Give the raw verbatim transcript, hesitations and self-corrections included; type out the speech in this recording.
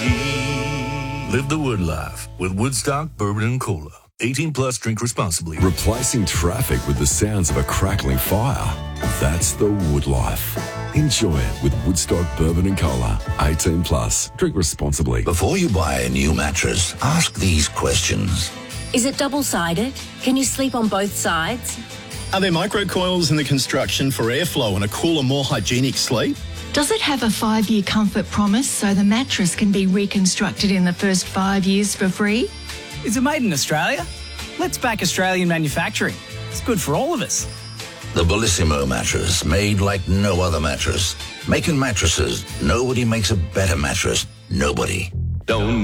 Live the Wood life with Woodstock Bourbon and Cola. eighteen plus, drink responsibly. Replacing traffic with the sounds of a crackling fire. That's the Wood life. Enjoy it with Woodstock Bourbon and Cola. eighteen plus, drink responsibly. Before you buy a new mattress, ask these questions. Is it double-sided? Can you sleep on both sides? Are there microcoils in the construction for airflow and a cooler, more hygienic sleep? Does it have a five-year comfort promise so the mattress can be reconstructed in the first five years for free? Is it made in Australia? Let's back Australian manufacturing. It's good for all of us. The Bellissimo mattress, made like no other mattress. Making mattresses, nobody makes a better mattress. Nobody. Don't